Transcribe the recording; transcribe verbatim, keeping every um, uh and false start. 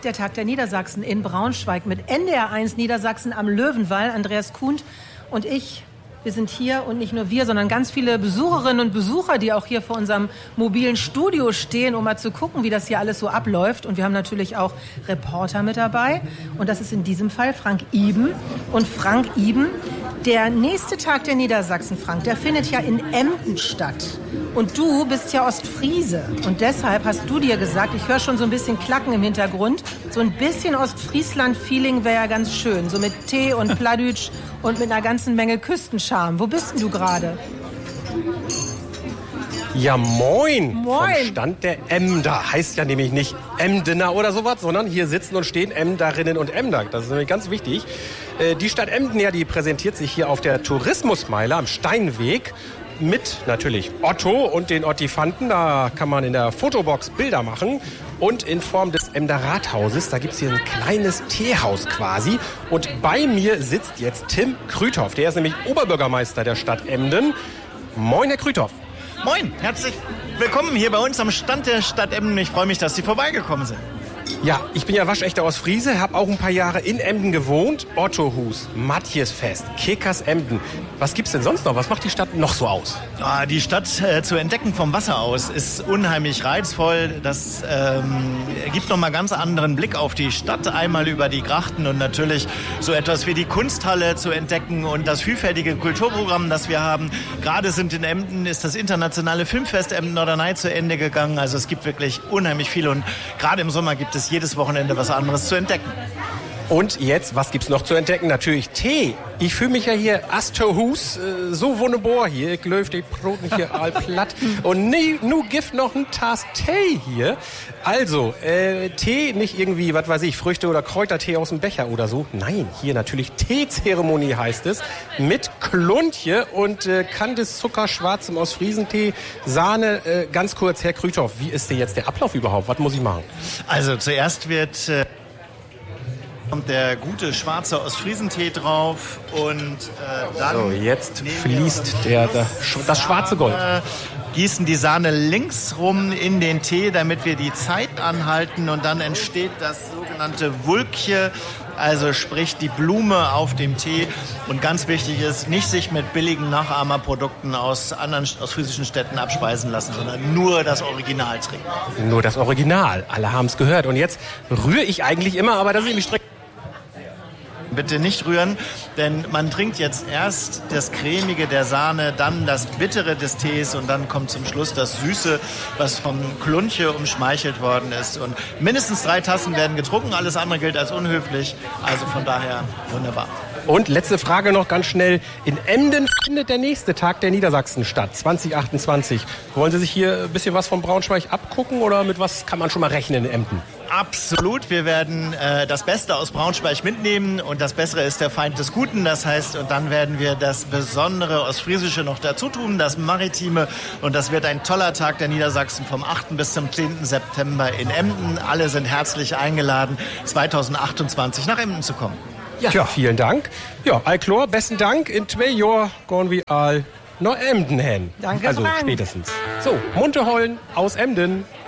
der Tag der Niedersachsen in Braunschweig mit N D R eins Niedersachsen am Löwenwall. Andreas Kuhnt und ich, wir sind hier und nicht nur wir, sondern ganz viele Besucherinnen und Besucher, die auch hier vor unserem mobilen Studio stehen, um mal zu gucken, wie das hier alles so abläuft. Und wir haben natürlich auch Reporter mit dabei. Und das ist in diesem Fall Frank Iben. Und Frank Iben, der nächste Tag der Niedersachsen, Frank, der findet ja in Emden statt. Und du bist ja Ostfriese. Und deshalb hast du dir gesagt, ich höre schon so ein bisschen Klacken im Hintergrund, so ein bisschen Ostfriesland-Feeling wäre ja ganz schön. So mit Tee und Pladütsch und mit einer ganzen Menge Küstenscharme. Wo bist denn du gerade? Ja, moin. Moin. Vom Stand der Emder. Heißt ja nämlich nicht Emdener oder sowas, sondern hier sitzen und stehen Emderinnen und Emder. Das ist nämlich ganz wichtig. Äh, die Stadt Emden, ja, die präsentiert sich hier auf der Tourismusmeile am Steinweg mit natürlich Otto und den Ottifanten. Da kann man in der Fotobox Bilder machen. Und in Form des Emder Rathauses, da gibt es hier ein kleines Teehaus quasi. Und bei mir sitzt jetzt Tim Krüthoff. Der ist nämlich Oberbürgermeister der Stadt Emden. Moin, Herr Krüthoff. Moin, herzlich willkommen hier bei uns am Stand der Stadt Emden. Ich freue mich, dass Sie vorbeigekommen sind. Ja, ich bin ja waschechter Ostfriese, habe auch ein paar Jahre in Emden gewohnt. Ottohus, Matjesfest, Kickers Emden. Was gibt's denn sonst noch? Was macht die Stadt noch so aus? Ja, die Stadt äh, zu entdecken vom Wasser aus ist unheimlich reizvoll. Das ähm, gibt nochmal ganz anderen Blick auf die Stadt. Einmal über die Grachten und natürlich so etwas wie die Kunsthalle zu entdecken und das vielfältige Kulturprogramm, das wir haben. Gerade sind in Emden ist das internationale Filmfest Emden Norderney zu Ende gegangen. Also es gibt wirklich unheimlich viel und gerade im Sommer gibt es jedes Wochenende was anderes zu entdecken. Und jetzt, was gibt's noch zu entdecken? Natürlich Tee. Ich fühle mich ja hier Astorhus, äh, so wunderbar hier. Ich löf die Broten hier all platt. Und nie, nu gibt noch ein Tass Tee hier. Also, äh, Tee, nicht irgendwie, was weiß ich, Früchte- oder Kräutertee aus dem Becher oder so. Nein, hier natürlich Teezeremonie heißt es. Mit Kluntje und äh, Kandiszucker, schwarzem aus Friesentee, Sahne. Äh, ganz kurz, Herr Krüthoff, wie ist denn jetzt der Ablauf überhaupt? Was muss ich machen? Also, zuerst wird... Äh kommt der gute schwarze Ostfriesentee drauf und äh, dann so, jetzt fließt der, der, das schwarze Gold. Gießen die Sahne links rum in den Tee, damit wir die Zeit anhalten und dann entsteht das sogenannte Wulkje, also sprich die Blume auf dem Tee. Und ganz wichtig ist, nicht sich mit billigen Nachahmerprodukten aus anderen ostfriesischen Städten abspeisen lassen, sondern nur das Original trinken. Nur das Original, alle haben es gehört. Und jetzt rühre ich eigentlich immer, aber das ist nämlich strikt. Bitte nicht rühren, denn man trinkt jetzt erst das Cremige der Sahne, dann das Bittere des Tees und dann kommt zum Schluss das Süße, was vom Kluntje umschmeichelt worden ist. Und mindestens drei Tassen werden getrunken, alles andere gilt als unhöflich. Also von daher wunderbar. Und letzte Frage noch ganz schnell. In Emden findet der nächste Tag der Niedersachsen statt, zwanzig achtundzwanzig. Wollen Sie sich hier ein bisschen was von Braunschweig abgucken oder mit was kann man schon mal rechnen in Emden? Absolut, wir werden äh, das Beste aus Braunschweig mitnehmen und das Bessere ist der Feind des Guten. Das heißt, und dann werden wir das Besondere Ostfriesische noch dazu tun, das Maritime. Und das wird ein toller Tag der Niedersachsen vom achten bis zum zehnten September in Emden. Alle sind herzlich eingeladen, zwanzig achtundzwanzig nach Emden zu kommen. Ja, Tja, vielen Dank. Ja, Alklor, besten Dank. In zwei Jahren gehen wir all nach Emden hin. Danke, also Frank. spätestens. So, Munterhollen aus Emden.